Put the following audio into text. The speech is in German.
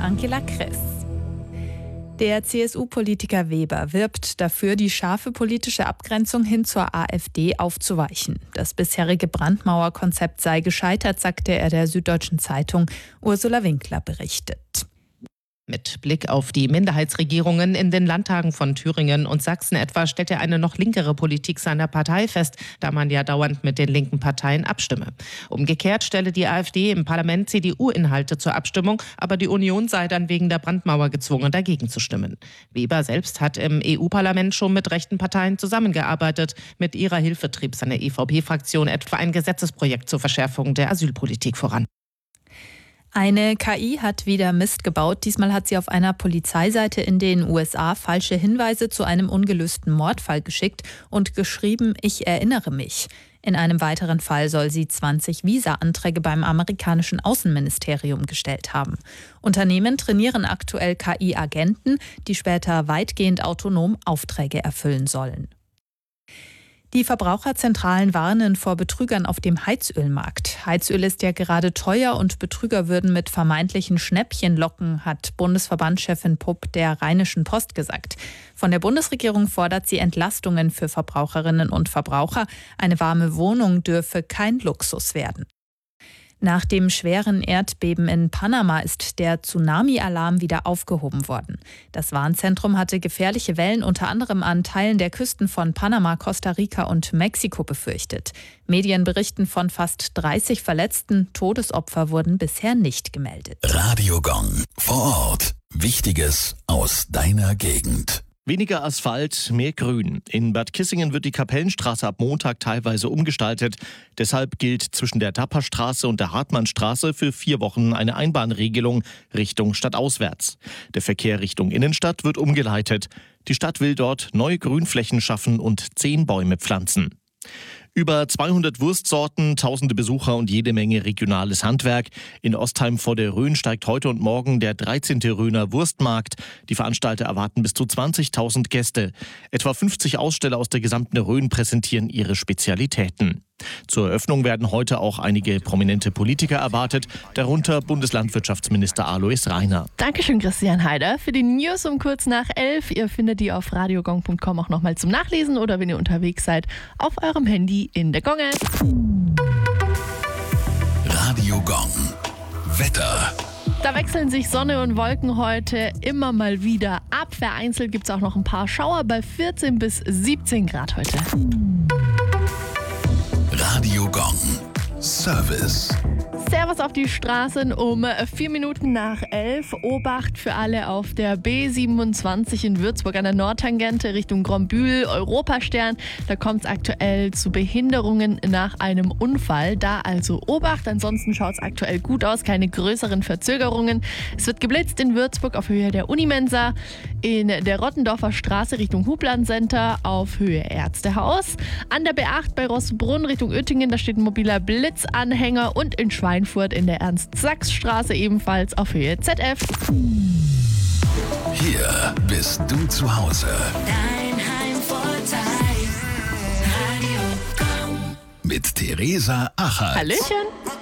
Angela Kress. Der CSU-Politiker Weber wirbt dafür, die scharfe politische Abgrenzung hin zur AfD aufzuweichen. Das bisherige Brandmauerkonzept sei gescheitert, sagte er der Süddeutschen Zeitung. Ursula Winkler berichtet. Mit Blick auf die Minderheitsregierungen in den Landtagen von Thüringen und Sachsen etwa stellt er eine noch linkere Politik seiner Partei fest, da man ja dauernd mit den linken Parteien abstimme. Umgekehrt stelle die AfD im Parlament CDU-Inhalte zur Abstimmung, aber die Union sei dann wegen der Brandmauer gezwungen, dagegen zu stimmen. Weber selbst hat im EU-Parlament schon mit rechten Parteien zusammengearbeitet. Mit ihrer Hilfe trieb seine EVP-Fraktion etwa ein Gesetzesprojekt zur Verschärfung der Asylpolitik voran. Eine KI hat wieder Mist gebaut. Diesmal hat sie auf einer Polizeiseite in den USA falsche Hinweise zu einem ungelösten Mordfall geschickt und geschrieben, ich erinnere mich. In einem weiteren Fall soll sie 20 Visa-Anträge beim amerikanischen Außenministerium gestellt haben. Unternehmen trainieren aktuell KI-Agenten, die später weitgehend autonom Aufträge erfüllen sollen. Die Verbraucherzentralen warnen vor Betrügern auf dem Heizölmarkt. Heizöl ist ja gerade teuer und Betrüger würden mit vermeintlichen Schnäppchen locken, hat Bundesverbandschefin Pupp der Rheinischen Post gesagt. Von der Bundesregierung fordert sie Entlastungen für Verbraucherinnen und Verbraucher. Eine warme Wohnung dürfe kein Luxus werden. Nach dem schweren Erdbeben in Panama ist der Tsunami-Alarm wieder aufgehoben worden. Das Warnzentrum hatte gefährliche Wellen unter anderem an Teilen der Küsten von Panama, Costa Rica und Mexiko befürchtet. Medien berichten von fast 30 Verletzten. Todesopfer wurden bisher nicht gemeldet. Radio Gong. Vor Ort. Wichtiges aus deiner Gegend. Weniger Asphalt, mehr Grün. In Bad Kissingen wird die Kapellenstraße ab Montag teilweise umgestaltet. Deshalb gilt zwischen der Dapperstraße und der Hartmannstraße für 4 Wochen eine Einbahnregelung Richtung stadtauswärts. Der Verkehr Richtung Innenstadt wird umgeleitet. Die Stadt will dort neue Grünflächen schaffen und 10 Bäume pflanzen. Über 200 Wurstsorten, tausende Besucher und jede Menge regionales Handwerk. In Ostheim vor der Rhön steigt heute und morgen der 13. Rhöner Wurstmarkt. Die Veranstalter erwarten bis zu 20.000 Gäste. Etwa 50 Aussteller aus der gesamten Rhön präsentieren ihre Spezialitäten. Zur Eröffnung werden heute auch einige prominente Politiker erwartet, darunter Bundeslandwirtschaftsminister Alois Rainer. Dankeschön, Christian Heider, für die News um kurz nach 11. Ihr findet die auf radiogong.com auch nochmal zum Nachlesen oder wenn ihr unterwegs seid, auf eurem Handy in der Gong-App. Radio Gong. Wetter. Da wechseln sich Sonne und Wolken heute immer mal wieder ab. Vereinzelt gibt es auch noch ein paar Schauer bei 14 bis 17 Grad heute. Radio Gong. Service. Servus auf die Straßen um 4 Minuten nach 11. Obacht für alle auf der B27 in Würzburg an der Nordtangente Richtung Grombühl, Europastern. Da kommt es aktuell zu Behinderungen nach einem Unfall. Da also Obacht, ansonsten schaut es aktuell gut aus, keine größeren Verzögerungen. Es wird geblitzt in Würzburg auf Höhe der Unimensa, in der Rottendorfer Straße Richtung Hubland Center auf Höhe Ärztehaus. An der B8 bei Rossbrunn Richtung Oettingen, da steht ein mobiler Blitzanhänger und in Schweinfurt in der Ernst-Sachs-Straße ebenfalls auf Höhe ZF. Hier bist du zu Hause. Dein Heimvorteil. Radio Gong. Mit Theresa Achert. Hallöchen!